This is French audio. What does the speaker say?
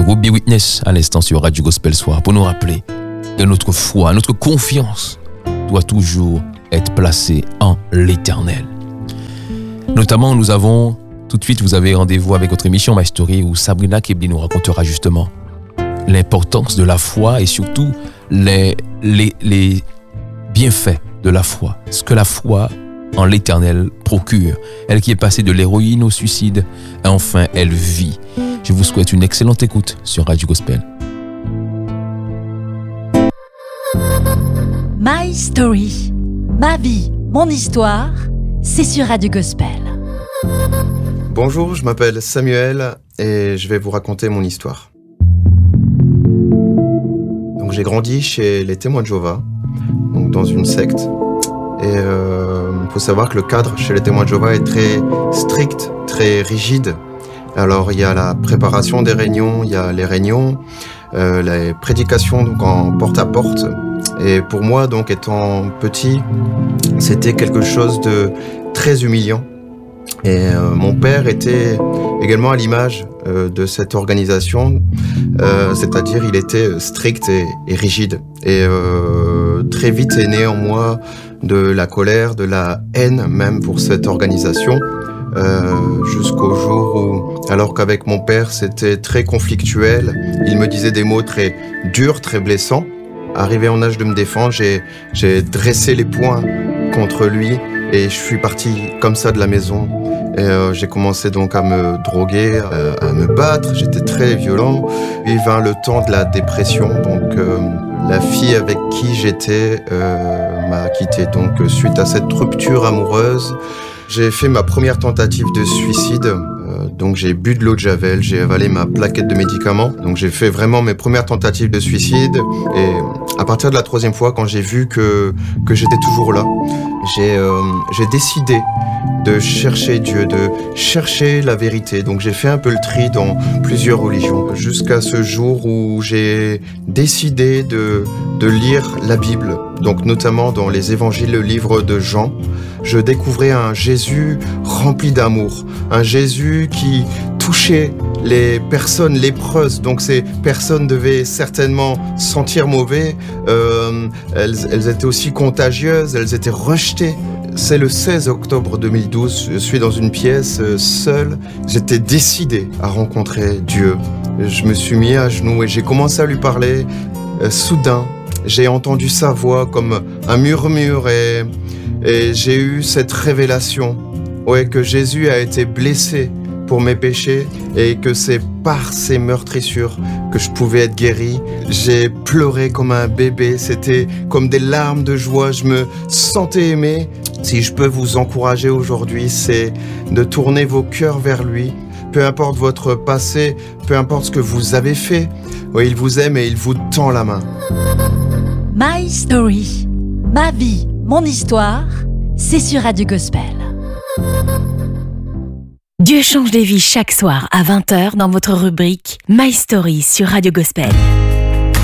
groupe Be Witness à l'instant sur Radio Gospel Soir pour nous rappeler que notre foi, notre confiance doit toujours être placée en l'Éternel. Notamment, nous avons, tout de suite, vous avez rendez-vous avec votre émission My Story où Sabrina Kebli nous racontera justement l'importance de la foi et surtout les bienfaits de la foi. Ce que la foi en l'Éternel procure. Elle qui est passée de l'héroïne au suicide, et enfin, elle vit. Je vous souhaite une excellente écoute sur Radio Gospel. My Story, ma vie, mon histoire, c'est sur Radio Gospel. Bonjour, je m'appelle Samuel et je vais vous raconter mon histoire. Donc, j'ai grandi chez les Témoins de Jéhovah, donc dans une secte. Et il faut savoir que le cadre chez les Témoins de Jéhovah est très strict, très rigide. Alors, il y a la préparation des réunions, il y a les réunions, les prédications donc en porte-à-porte. Et pour moi, donc, étant petit, c'était quelque chose de très humiliant. Et mon père était également à l'image de cette organisation, c'est-à-dire il était strict et rigide. Et très vite est né en moi de la colère, de la haine même pour cette organisation, jusqu'au jour où, alors qu'avec mon père c'était très conflictuel, il me disait des mots très durs, très blessants. Arrivé en âge de me défendre, j'ai dressé les poings contre lui et je suis parti comme ça de la maison. Et j'ai commencé donc à me droguer, à me battre, j'étais très violent. Puis vint le temps de la dépression, donc la fille avec qui j'étais m'a quitté. Donc suite à cette rupture amoureuse, j'ai fait ma première tentative de suicide. Donc j'ai bu de l'eau de Javel, j'ai avalé ma plaquette de médicaments. Donc j'ai fait vraiment mes premières tentatives de suicide. Et à partir de la 3e fois, quand j'ai vu que j'étais toujours là, j'ai décidé de chercher Dieu, de chercher la vérité. Donc j'ai fait un peu le tri dans plusieurs religions, jusqu'à ce jour où j'ai décidé de lire la Bible, donc notamment dans les évangiles, le livre de Jean. Je découvrais un Jésus rempli d'amour, un Jésus qui touchait les personnes lépreuses. Donc ces personnes devaient certainement sentir mauvais, elles étaient aussi contagieuses, elles étaient rejetées. C'est le 16 octobre 2012, je suis dans une pièce seul. J'étais décidé à rencontrer Dieu. Je me suis mis à genoux et j'ai commencé à lui parler. Soudain, j'ai entendu sa voix comme un murmure et j'ai eu cette révélation, que Jésus a été blessé pour mes péchés et que c'est par ses meurtrissures que je pouvais être guéri. J'ai pleuré comme un bébé, c'était comme des larmes de joie, je me sentais aimé. Si je peux vous encourager aujourd'hui, c'est de tourner vos cœurs vers lui. Peu importe votre passé, peu importe ce que vous avez fait, il vous aime et il vous tend la main. My Story, ma vie, mon histoire, c'est sur Radio Gospel. Dieu change des vies chaque soir à 20h dans votre rubrique My Story sur Radio Gospel.